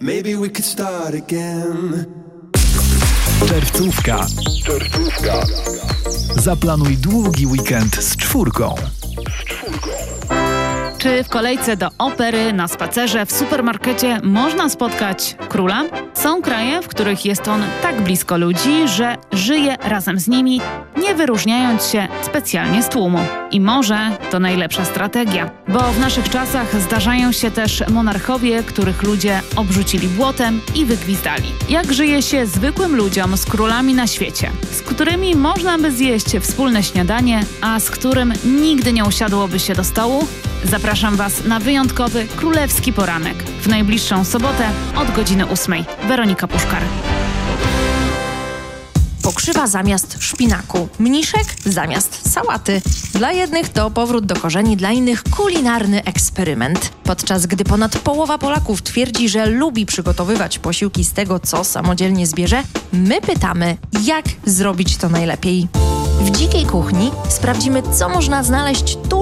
Maybe we could start again. Czerwcówka. Zaplanuj długi weekend z czwórką. Czy w kolejce do opery, na spacerze, w supermarkecie można spotkać króla? Są kraje, w których jest on tak blisko ludzi, że żyje razem z nimi, nie wyróżniając się specjalnie z tłumu. I może to najlepsza strategia, bo w naszych czasach zdarzają się też monarchowie, których ludzie obrzucili błotem i wygwizdali. Jak żyje się zwykłym ludziom z królami na świecie, z którymi można by zjeść wspólne śniadanie, a z którym nigdy nie usiadłoby się do stołu? Zapraszam Was na wyjątkowy królewski poranek w najbliższą sobotę od godziny 8. Weronika Puszkar. Pokrzywa zamiast szpinaku, mniszek zamiast sałaty. Dla jednych to powrót do korzeni, dla innych kulinarny eksperyment. Podczas gdy ponad połowa Polaków twierdzi, że lubi przygotowywać posiłki z tego, co samodzielnie zbierze, my pytamy, jak zrobić to najlepiej. W Dzikiej Kuchni sprawdzimy, co można znaleźć tuż